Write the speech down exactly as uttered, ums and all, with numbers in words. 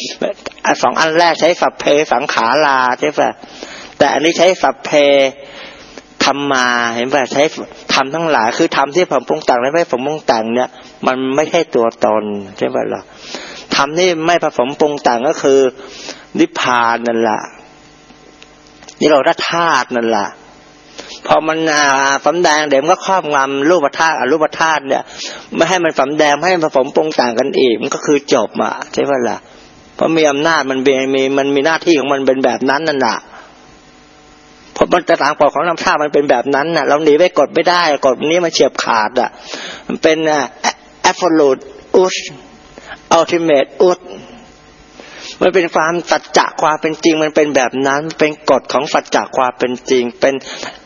สองอันแรกใช้สัพเพสังขาราใช่ป่ะแต่อันนี้ใช้สัพเพธรรมาเห็นป่ะใช้ธรรมทั้งหลายคือธรรมที่ผมปรุงแต่งและไม่ผมปรุงแต่งเนี่ยมันไม่ใช่ตัวตนใช่ป่ะล่ะธรรมที่ไม่ผสมปรุงแต่งก็คือนิพพานนั่นแหละนิโรธธาตุนั่นแหละพอมันสำแดงเดี๋ยวมันก็ครอบงำรูปธาตุอรูปธาตุเนี่ยไม่ให้มันสำแดงไม่ให้มันผสมปรุงแต่งกันอีกมันก็คือจบอ่ะใช่ป่ะล่ะเพราะมีอำนาจมันมีมันมีหน้าที่ของมันเป็นแบบนั้นนั่นแหละเพราะมันตามกฎของธรรมชาติมันเป็นแบบนั้นน่ะเราหนีไปกฎไม่ได้กฎนี้มันเฉียบขาดอ่ะมันเป็น absolute truth ultimate truth มันเป็นความสัจจะความเป็นจริงมันเป็นแบบนั้นเป็นกฎของสัจจะความเป็นจริงเป็น